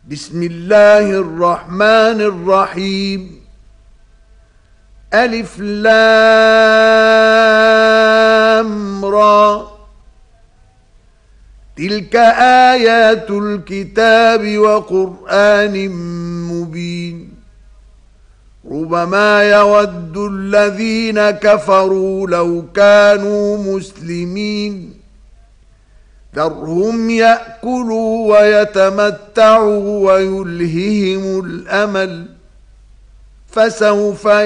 بسم الله الرحمن الرحيم. ألف لام را، تلك آيات الكتاب وقرآن مبين. ربما يود الذين كفروا لو كانوا مسلمين، ذرهم يأكلوا ويتمتعوا ويلههم الأمل، فسوف